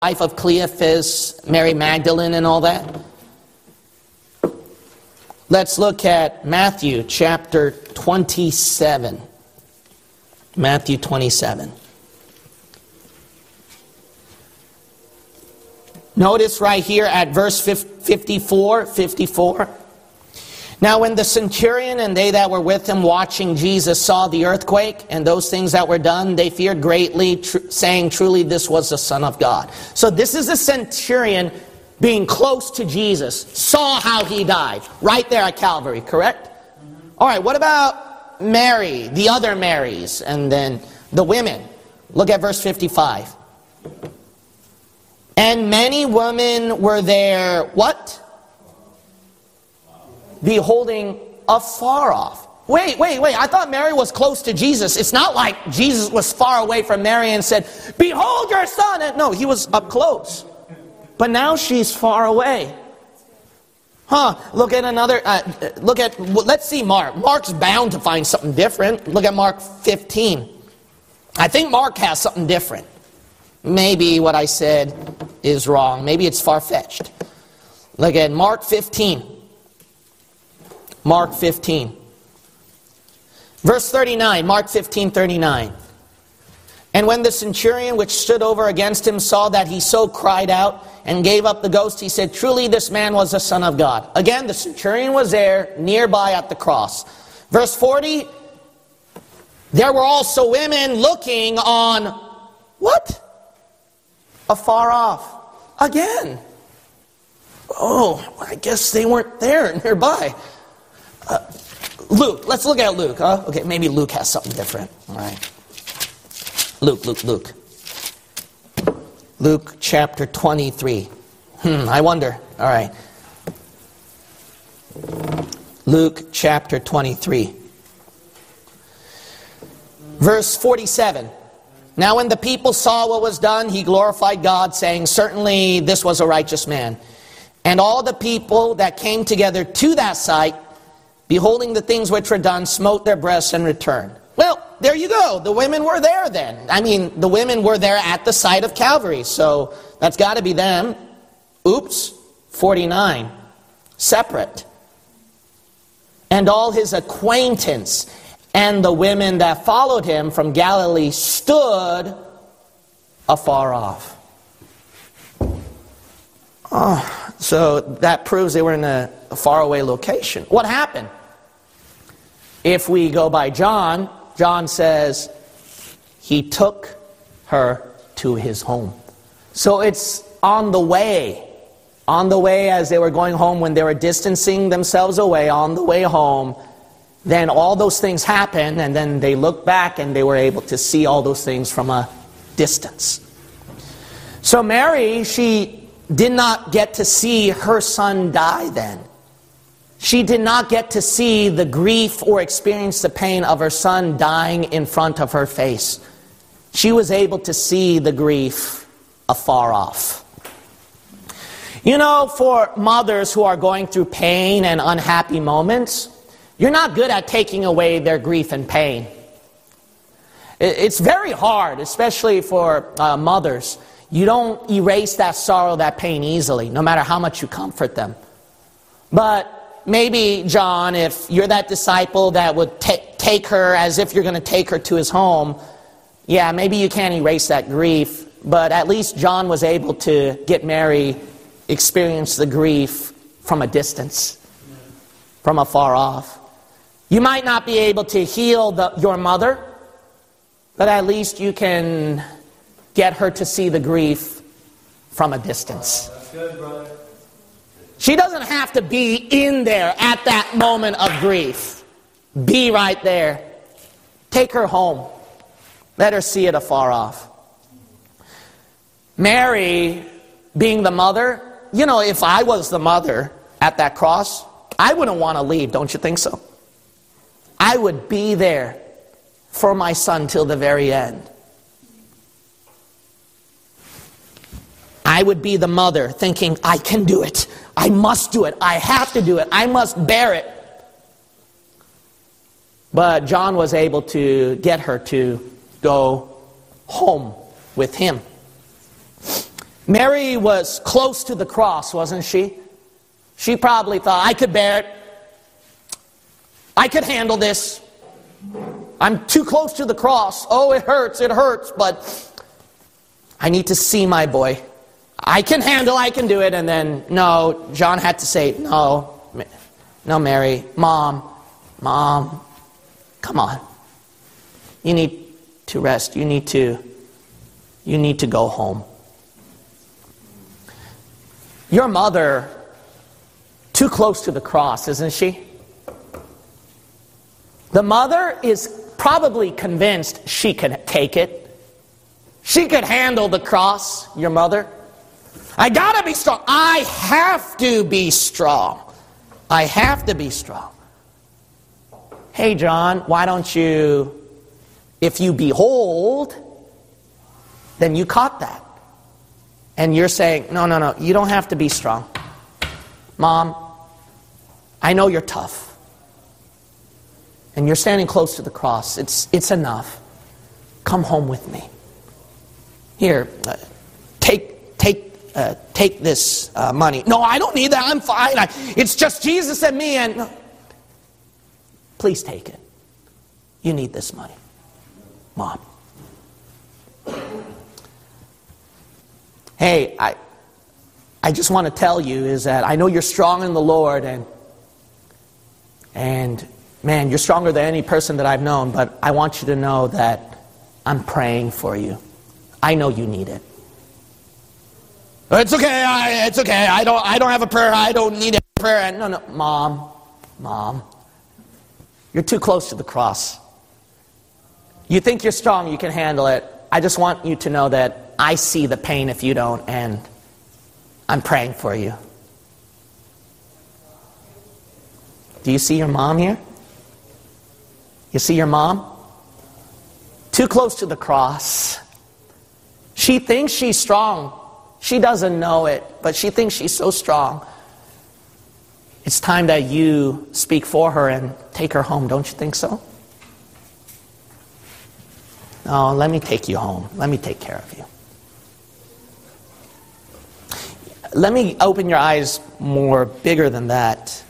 wife of Cleophas, Mary Magdalene and all that? Let's look at Matthew chapter 27. Matthew 27. Notice right here at verse 54. Now when the centurion and they that were with him watching Jesus saw the earthquake and those things that were done, they feared greatly, saying, truly this was the Son of God. So this is the centurion being close to Jesus, saw how he died, right there at Calvary, correct? All right, what about Mary, the other Marys, and then the women? Look at verse 55. And many women were there, what? Beholding afar off. Wait. I thought Mary was close to Jesus. It's not like Jesus was far away from Mary and said, behold your son. No, he was up close. But now she's far away. Look at another, let's see Mark. Mark's bound to find something different. Look at Mark 15. I think Mark has something different. Maybe what I said is wrong. Maybe it's far-fetched. Look at Mark 15. Mark 15. Verse 39, Mark 15:39. And when the centurion which stood over against him saw that he so cried out and gave up the ghost, he said, truly this man was the Son of God. Again, the centurion was there, nearby at the cross. Verse 40, there were also women looking on, what? Afar off. Again. Oh, I guess they weren't there nearby. Luke, let's look at Luke, huh? Okay, maybe Luke has something different. All right. Luke. Luke chapter 23. I wonder. All right. Luke chapter 23. Verse 47. Now when the people saw what was done, he glorified God, saying, certainly this was a righteous man. And all the people that came together to that sight, beholding the things which were done, smote their breasts and returned. Well, there you go. The women were there then. I mean, the women were there at the site of Calvary. So that's got to be them. Oops. 49. Separate. And all his acquaintance and the women that followed him from Galilee stood afar off. So that proves they were in a faraway location. What happened? If we go by John, John says he took her to his home. So it's on the way as they were going home, when they were distancing themselves away, on the way home, then all those things happened, and then they looked back and they were able to see all those things from a distance. So Mary, she did not get to see her son die then. She did not get to see the grief or experience the pain of her son dying in front of her face. She was able to see the grief afar off. You know, for mothers who are going through pain and unhappy moments, you're not good at taking away their grief and pain. It's very hard, especially for mothers. You don't erase that sorrow, that pain easily, no matter how much you comfort them. But maybe, John, if you're that disciple that would take her as if you're going to take her to his home, yeah, maybe you can't erase that grief, but at least John was able to get Mary experience the grief from a distance, from afar off. You might not be able to heal your mother, but at least you can get her to see the grief from a distance. That's good, brother. She doesn't have to be in there at that moment of grief. Be right there. Take her home. Let her see it afar off. Mary, being the mother, you know, if I was the mother at that cross, I wouldn't want to leave, don't you think so? I would be there for my son till the very end. I would be the mother thinking, I can do it. I must do it. I have to do it. I must bear it. But John was able to get her to go home with him. Mary was close to the cross, wasn't she? She probably thought, I could bear it. I could handle this. I'm too close to the cross. Oh, it hurts, but I need to see my boy. I can do it. And then, no, John had to say, no, Mary, Mom, come on. You need to rest. You need to go home. Your mother, too close to the cross, isn't she? The mother is probably convinced she can take it. She could handle the cross, your mother. I gotta be strong. I have to be strong. I have to be strong. Hey, John, why don't you, if you behold, then you caught that. And you're saying, no, you don't have to be strong. Mom, I know you're tough. And you're standing close to the cross. It's enough. Come home with me. Here, take this money. No, I don't need that. I'm fine. It's just Jesus and me. And please take it. You need this money, Mom. Hey, I just want to tell you is that I know you're strong in the Lord, and man, you're stronger than any person that I've known, but I want you to know that I'm praying for you. I know you need it. It's okay. It's okay. I don't have a prayer. I don't need a prayer. No, Mom. You're too close to the cross. You think you're strong, you can handle it. I just want you to know that I see the pain if you don't, and I'm praying for you. Do you see your mom here? You see your mom? Too close to the cross. She thinks she's strong. She doesn't know it, but she thinks she's so strong. It's time that you speak for her and take her home, don't you think so? No, let me take you home. Let me take care of you. Let me open your eyes more bigger than that.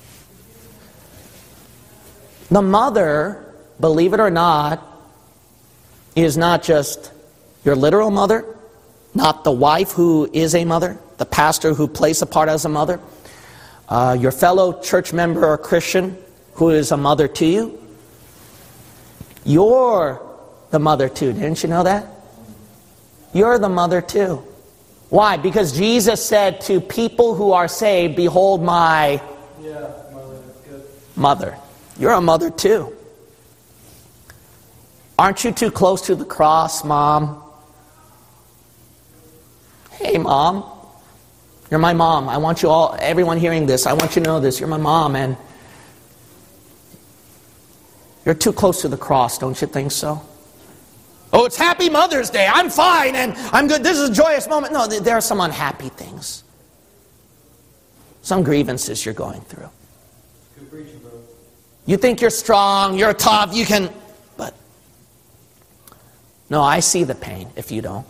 The mother, believe it or not, is not just your literal mother, not the wife who is a mother, the pastor who plays a part as a mother, your fellow church member or Christian who is a mother to you. You're the mother too. Didn't you know that? You're the mother too. Why? Because Jesus said to people who are saved, behold my mother. You're a mother too. Aren't you too close to the cross, Mom? Hey, Mom. You're my mom. I want you all, everyone hearing this, I want you to know this. You're my mom, and you're too close to the cross, don't you think so? Oh, it's Happy Mother's Day. I'm fine and I'm good. This is a joyous moment. No, there are some unhappy things. Some grievances you're going through. Good preaching, bro. You think you're strong, you're tough, you can... But, no, I see the pain if you don't.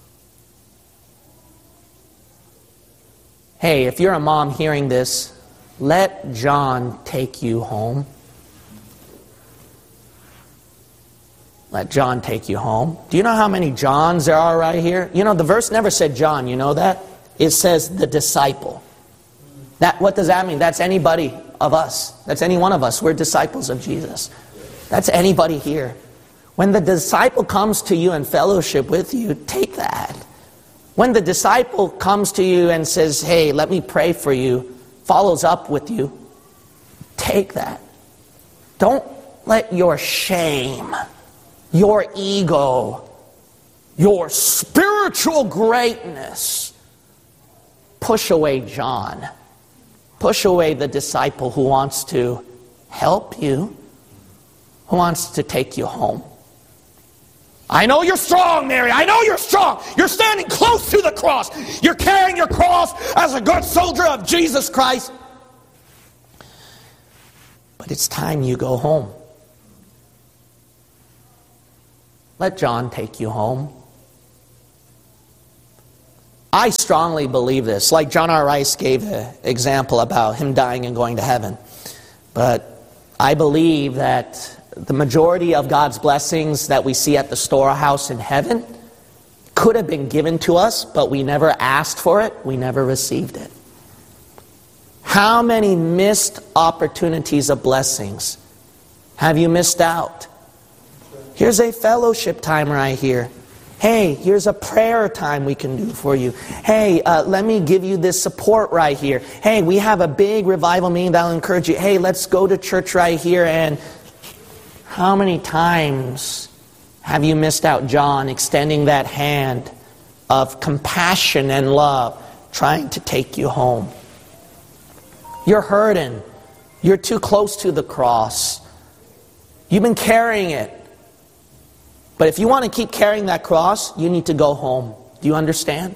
Hey, if you're a mom hearing this, let John take you home. Let John take you home. Do you know how many Johns there are right here? You know, the verse never said John, you know that? It says the disciple. What does that mean? That's anybody of us. That's any one of us. We're disciples of Jesus. That's anybody here. When the disciple comes to you in fellowship with you, take that. When the disciple comes to you and says, hey, let me pray for you, follows up with you, take that. Don't let your shame, your ego, your spiritual greatness push away John. Push away the disciple who wants to help you, who wants to take you home. I know you're strong, Mary. I know you're strong. You're standing close to the cross. You're carrying your cross as a good soldier of Jesus Christ. But it's time you go home. Let John take you home. I strongly believe this. Like John R. Rice gave an example about him dying and going to heaven. But I believe that the majority of God's blessings that we see at the storehouse in heaven could have been given to us, but we never asked for it. We never received it. How many missed opportunities of blessings have you missed out? Here's a fellowship time right here. Hey, here's a prayer time we can do for you. Hey, let me give you this support right here. Hey, we have a big revival meeting that'll encourage you. Hey, let's go to church right here. And how many times have you missed out John extending that hand of compassion and love, trying to take you home? You're hurting. You're too close to the cross. You've been carrying it. But if you want to keep carrying that cross, you need to go home. Do you understand?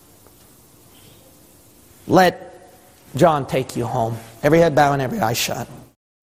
Let John take you home. Every head bowed and every eye shut.